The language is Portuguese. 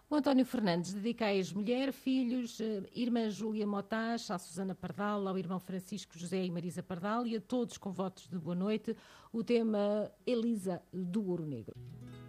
O António Fernandes dedica à ex-mulher, filhos, irmã Júlia Motás, à Susana Pardal, ao irmão Francisco José e Marisa Pardal e a todos com votos de boa noite o tema Elisa do Ouro Negro.